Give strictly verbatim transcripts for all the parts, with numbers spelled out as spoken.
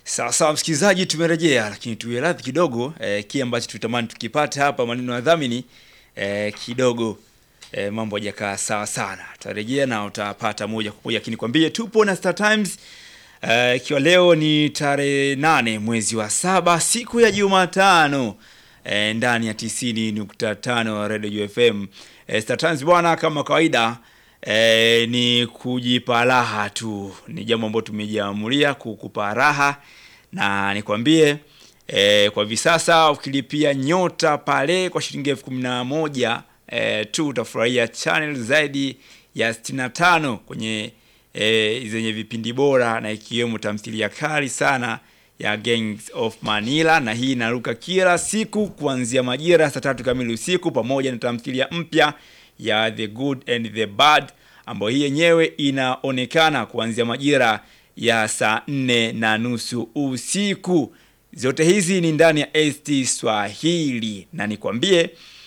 Sasa msikilizaji, tumerejea lakini tuwe radhi kidogo eh, kile ambacho tutamani tukipata hapa maneno ya dhamini eh, kidogo eh, mambo hajakaa sawa sana. Tutarejea na utapata moja kwa moja, lakini kwambie tupo na Star Times eh, ikiwa leo ni tarehe nane mwezi wa saba siku ya Jumatano eh, ndani ya tisini nukta tano Radio F M. Eh, Star Times bwana, kama kawaida E, ni kujipa raha tu. Ni jambo ambalo tumejiamulia kukupa raha. Na nikwambie e, kwa hivi sasa ukilipia nyota pale kwa shilingi elfu kumi na moja e, tu utafurahia channel zaidi ya sitini na tano kwenye e, zenye vipindi bora, na ikiwemo tamthilia kali sana ya Gangs of Manila, na hii inaruka kila siku kuanzia majira saa tatu kamili usiku, pamoja na tamthilia mpya ya The Good and the Bad ambayo hii yenyewe inaonekana kuanzia majira ya saa nne na nusu usiku. Zote hizi ni ndani ya S T Swahili, na nikwambie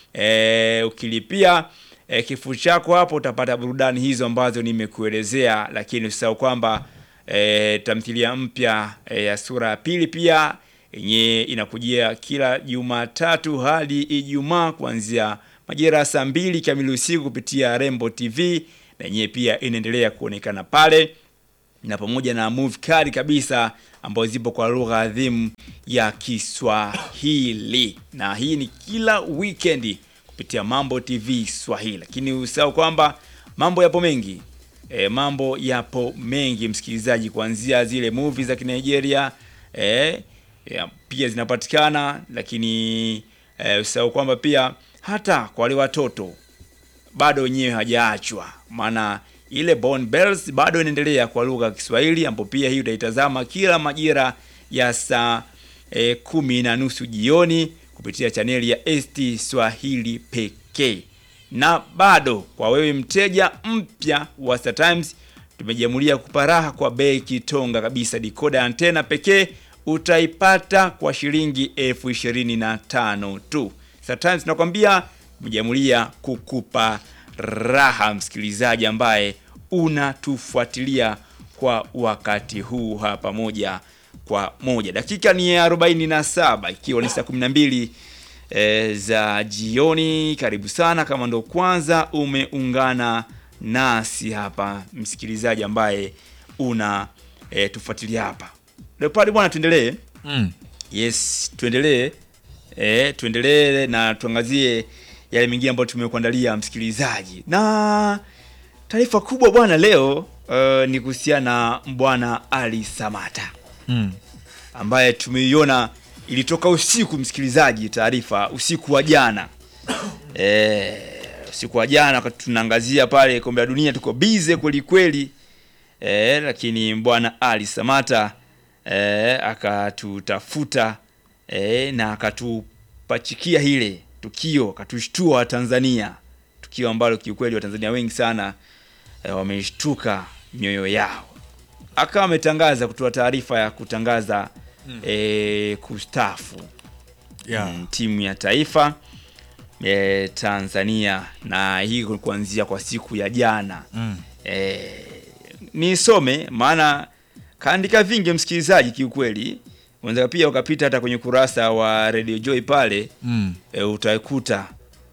e, ukilipia e, kifurushi chako hapo utapata burudani hizo ambazo nimekuelezea. Lakini usisahau kwamba e, tamthilia mpya e, ya sura ya pili pia yenyewe inakujia kila Jumatatu hadi Ijumaa kuanzia majira saa mbili kamili usiku kupitia Rembo T V, na yenyewe pia inaendelea kuonekana pale, na pamoja na movie kali kabisa ambazo zipo kwa lugha adhimu ya Kiswahili, na hii ni kila weekend kupitia Mambo T V Swahili. Lakini usahau kwamba mambo yapo mengi e, mambo yapo mengi msikilizaji, kuanzia zile movies za Nigeria e, ya, pia zinapatikana. Lakini e, usahau kwamba pia hata kwa wale watoto bado wenyewe hajaachwa, maana ile Born Bells bado inaendelea kwa lugha ya Kiswahili, ambapo pia hii utaitazama kila majira ya saa e, kumi na nusu jioni kupitia chaneli ya S T Swahili pekee. Na bado kwa wewe mteja mpya wa Star Times, tumejiamulia kuparaha kwa bei kitonga kabisa. Decoder antena pekee utaipata kwa shilingi elfu ishirini na tano tu. Star Times tunakwambia tumejiamulia kukupa raha msikilizaji ambaye unatufuatilia kwa wakati huu hapa moja kwa moja. Dakika ni arobaini na saba ikiwa ni saa kumi na mbili e, za jioni. Karibu sana kama ndo kwanza umeungana nasi hapa msikilizaji ambaye una e, tufuatilia hapa. Leo pale bwana, tuendelee. Mm. Yes, tuendelee. Eh, tuendelee na tuangazie yale mengine ambayo tumekuandalia msikilizaji. Na taarifa kubwa bwana leo uh, ni kuhusiana na bwana Ali Samata. Mm. Ambaye tumeiona ilitoka usiku msikilizaji, taarifa usiku wa jana. eh, usiku wa jana wakati tunaangazia pale kombe la dunia, tuko busy kweli kweli. Eh, lakini bwana Ali Samata eh, akatutafuta E, na akatupachikia hile tukio, akatushtua wa Tanzania, tukio ambalo kiukweli wa Tanzania wengi sana e, wameshtuka mioyo yao. Akawa ametangaza kutoa taarifa ya kutangaza mm. e, kustafu yeah. mm, timu ya taifa e, Tanzania, na hii kuanzia kwa siku ya jana. mm. e, nisome maana kaandika vingi msikilizaji kiukweli. Unaweza pia ukapita hata kwenye kurasa wa Radio Joy pale mm. e, utakuta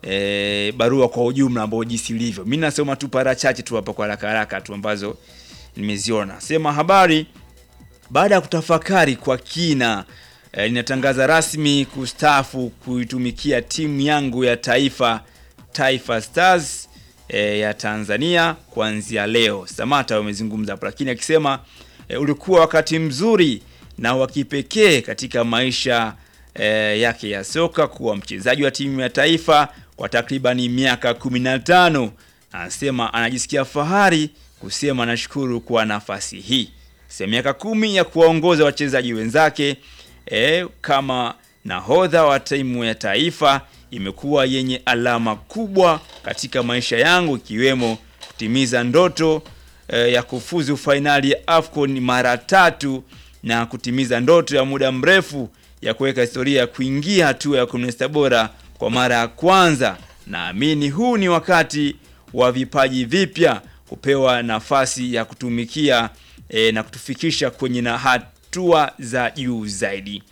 e, barua kwa ujumla ambao jinsi ilivyo. Mimi nasoma tu para chache tu hapa kwa haraka haraka tu ambazo nimeziona. Sema habari, baada ya kutafakari kwa kina e, ninatangaza rasmi kustafu kuitumikia timu yangu ya taifa Taifa Stars e, ya Tanzania kuanzia leo. Samata wamezungumza hapo, lakini akisema e, ulikuwa wakati mzuri na wa kipekee katika maisha e, yake ya soka kuwa mchezaji wa timu ya taifa kwa takriban miaka kumi na tano. Anasema anajisikia fahari kusema nashukuru kwa nafasi hii. Sema miaka kumi ya kuwaongoza wachezaji wenzake e, kama nahodha wa timu ya taifa imekuwa yenye alama kubwa katika maisha yangu, ikiwemo kutimiza ndoto e, ya kufuzu finali ya AFCON mara tatu na kutimiza ndoto ya muda mrefu ya kuweka historia ya kuingia hatua ya kumi na sita bora kwa mara ya kwanza. Naamini huu ni wakati wa vipaji vipya kupewa nafasi ya kutumikia e, na kutufikisha kwenye na hat, hatua za juu zaidi.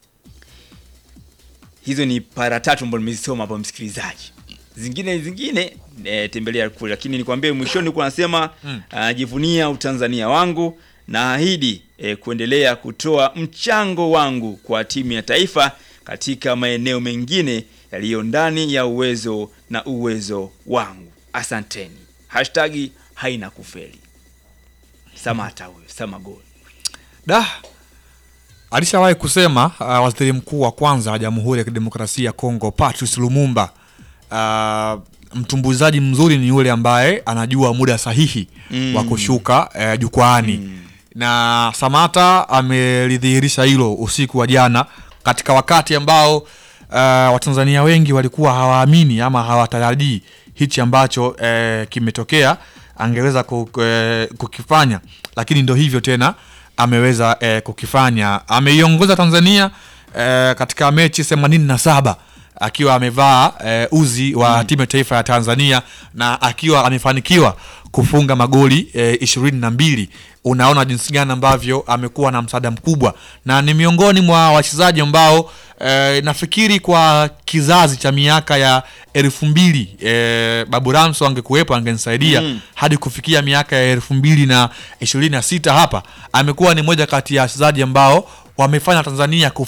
Hizo ni para tatu ambazo nimezisoma hapa msikilizaji. Zingine zingine e, tembelea kule, lakini nikwambie mwishoni kwa nasema mm. uh, jivunia utanzania wangu na ahidi e, kuendelea kutoa mchango wangu kwa timu ya taifa katika maeneo mengine yaliyo ndani ya uwezo na uwezo wangu. Asanteni. Hashtag haina kufeli. Samata huyo, Samagol. Da. Alishawahi kusema uh, waziri mkuu wa kwanza wa Jamhuri ya Kidemokrasia ya Kongo Patrice Lumumba, uh, mtumbuzaji mzuri ni yule ambaye anajua muda sahihi mm. wa kushuka uh, jukwaani. Mm. Na Samata amelidhihirisha hilo usiku wa jana katika wakati ambao uh, Watanzania wengi walikuwa hawaamini ama hawatarajii hichi ambacho uh, kimetokea angeweza kukifanya, lakini ndio hivyo tena ameweza eh, kukifanya. Ameiongoza Tanzania eh, katika mechi themanini na saba akiwa amevaa eh, uzi wa mm. timu ya taifa ya Tanzania na akiwa amefanikiwa kufunga magoli eh, ishirini na mbili. Unaona jinsi gani ambavyo amekuwa na msaada mkubwa na ni miongoni mwa wachezaji ambao eh, nafikiri kwa kizazi cha miaka ya elfu mbili eh, Babu Ramso angekuwepo angenisaidia mm. hadi kufikia miaka ya elfu mbili na ishirini na sita hapa amekuwa ni moja kati ya wachezaji ambao wamefanya Tanzania kufika